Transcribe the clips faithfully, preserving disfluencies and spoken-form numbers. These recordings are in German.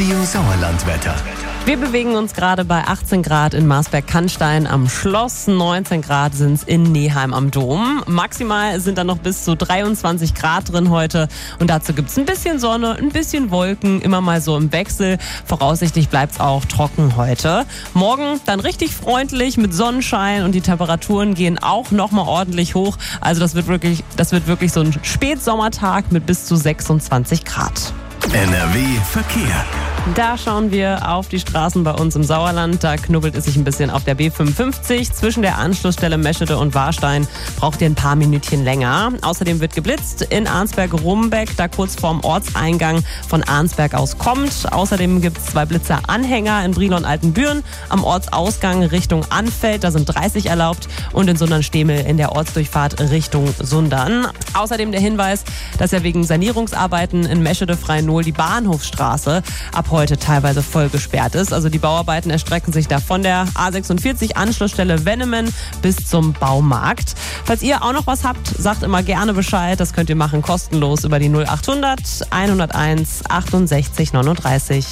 Radio Sauerland-Wetter. Wir bewegen uns gerade bei achtzehn Grad in Marsberg-Cannstein am Schloss, neunzehn Grad sind es in Neheim am Dom. Maximal sind dann noch bis zu dreiundzwanzig Grad drin heute und dazu gibt es ein bisschen Sonne, ein bisschen Wolken, immer mal so im Wechsel. Voraussichtlich bleibt es auch trocken heute. Morgen dann richtig freundlich mit Sonnenschein und die Temperaturen gehen auch nochmal ordentlich hoch. Also das wird wirklich, das wird wirklich so ein Spätsommertag mit bis zu sechsundzwanzig Grad. N R W Verkehr. Da schauen wir auf die Straßen bei uns im Sauerland. Da knubbelt es sich ein bisschen auf der B fünfundfünfzig. Zwischen der Anschlussstelle Meschede und Warstein braucht ihr ein paar Minütchen länger. Außerdem wird geblitzt in Arnsberg-Rumbeck, da kurz vorm Ortseingang von Arnsberg aus kommt. Außerdem gibt es zwei Blitzer-Anhänger in Brilon-Altenbüren am Ortsausgang Richtung Anfeld. Da sind dreißig erlaubt und in Sundern-Stemel in der Ortsdurchfahrt Richtung Sundern. Außerdem der Hinweis, dass ja wegen Sanierungsarbeiten in Meschede-Freinohl die Bahnhofstraße ab heute teilweise voll gesperrt ist. Also die Bauarbeiten erstrecken sich da von der A sechsundvierzig Anschlussstelle Wennemen bis zum Baumarkt. Falls ihr auch noch was habt, sagt immer gerne Bescheid. Das könnt ihr machen kostenlos über die null achthundert hunderteins achtundsechzig neununddreißig.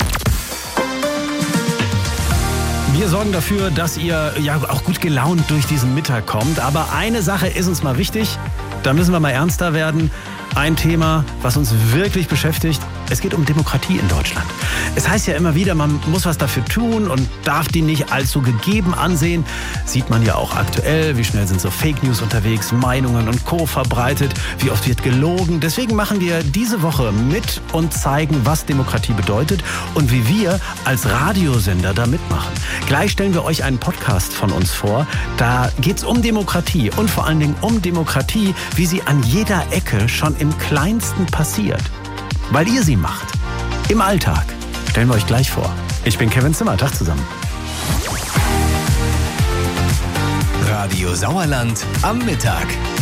Wir sorgen dafür, dass ihr ja auch gut gelaunt durch diesen Mittag kommt. Aber eine Sache ist uns mal wichtig. Da müssen wir mal ernster werden. Ein Thema, was uns wirklich beschäftigt. Es geht um Demokratie in Deutschland. Es heißt ja immer wieder, man muss was dafür tun und darf die nicht allzu gegeben ansehen. Sieht man ja auch aktuell, wie schnell sind so Fake News unterwegs, Meinungen und Co. verbreitet, wie oft wird gelogen. Deswegen machen wir diese Woche mit und zeigen, was Demokratie bedeutet und wie wir als Radiosender da mitmachen. Gleich stellen wir euch einen Podcast von uns vor. Da geht's um Demokratie und vor allen Dingen um Demokratie, wie sie an jeder Ecke schon im Kleinsten passiert. Weil ihr sie macht. Im Alltag. Stellen wir euch gleich vor. Ich bin Kevin Zimmer. Tag zusammen. Radio Sauerland am Mittag.